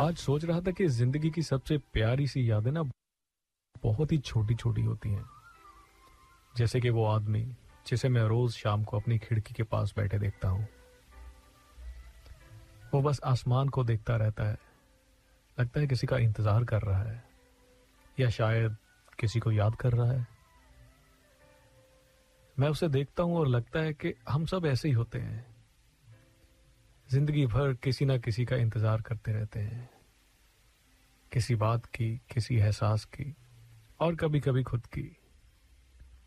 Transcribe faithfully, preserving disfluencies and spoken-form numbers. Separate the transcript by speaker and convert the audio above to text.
Speaker 1: आज सोच रहा था कि जिंदगी की सबसे प्यारी सी यादें ना बहुत ही छोटी छोटी होती हैं। जैसे कि वो आदमी जिसे मैं रोज शाम को अपनी खिड़की के पास बैठे देखता हूँ। वो बस आसमान को देखता रहता है, लगता है किसी का इंतजार कर रहा है या शायद किसी को याद कर रहा है। मैं उसे देखता हूँ और लगता है कि हम सब ऐसे ही होते हैं, जिंदगी भर किसी ना किसी का इंतजार करते रहते हैं, किसी बात की, किसी एहसास की और कभी कभी खुद की।